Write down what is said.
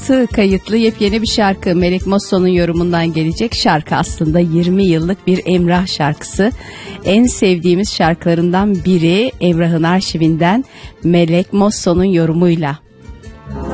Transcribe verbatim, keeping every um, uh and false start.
Tığ kayıtlı yepyeni bir şarkı. Melek Mosso'nun yorumundan gelecek şarkı aslında yirmi yıllık bir Emrah şarkısı. En sevdiğimiz şarkılarından biri Emrah'ın arşivinden Melek Mosso'nun yorumuyla.